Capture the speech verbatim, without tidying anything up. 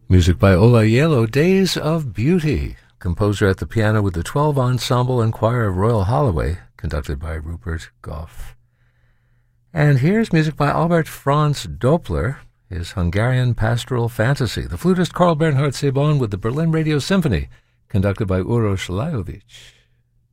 Music by Ola Yelo, Days of Beauty. Composer at the piano with the twelve Ensemble and Choir of Royal Holloway, conducted by Rupert Goff. And here's music by Albert Franz Doppler, his Hungarian Pastoral Fantasy. The flutist Karl Bernhard Sebon with the Berlin Radio Symphony, conducted by Uroš Lajović.